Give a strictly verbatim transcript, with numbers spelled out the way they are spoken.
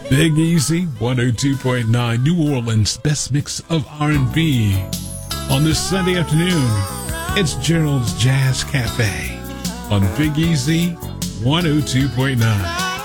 Big Easy, one oh two point nine, New Orleans' best mix of R and B. On this Sunday afternoon, it's Gerald's Jazz Cafe on Big Easy, one oh two point nine.